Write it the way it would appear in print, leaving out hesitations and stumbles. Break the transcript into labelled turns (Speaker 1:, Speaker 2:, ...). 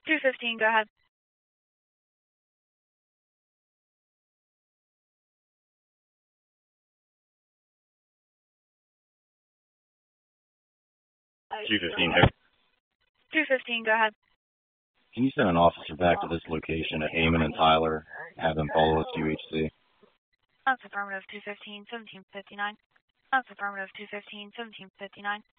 Speaker 1: 215, go ahead.
Speaker 2: $215 here.
Speaker 1: 215, go ahead.
Speaker 2: Can you send an officer back to this location at Heyman and Tyler? Have them follow us to UHC.
Speaker 1: That's affirmative. 215, 1759. That's affirmative. 215, 1759.